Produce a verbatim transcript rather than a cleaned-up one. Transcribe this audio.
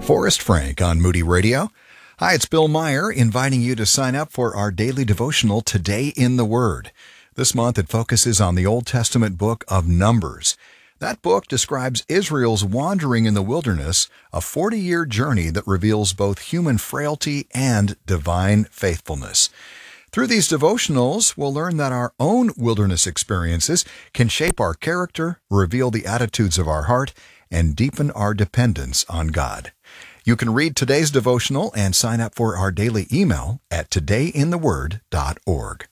Forrest Frank on Moody Radio. Hi, it's Bill Meyer inviting you to sign up for our daily devotional Today in the Word. This month it focuses on the Old Testament book of Numbers. That book describes Israel's wandering in the wilderness, a forty-year journey that reveals both human frailty and divine faithfulness. Through these devotionals, we'll learn that our own wilderness experiences can shape our character, reveal the attitudes of our heart, and deepen our dependence on God. You can read today's devotional and sign up for our daily email at today in the word dot org.